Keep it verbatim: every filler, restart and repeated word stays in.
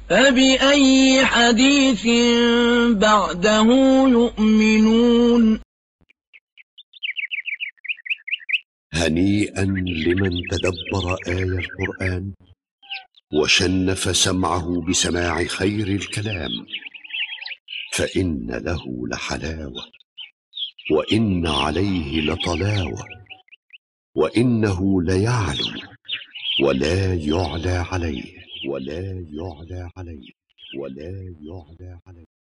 فبأي حديث بعده يؤمنون هنيئا لمن تدبر آي القرآن وشنف سمعه بسماع خير الكلام، فإن له لحلاوة وإن عليه لطلاوة، وإنه ليعلو ولا يعلى عليه ولا يعلى عليه ولا يعلى عليه.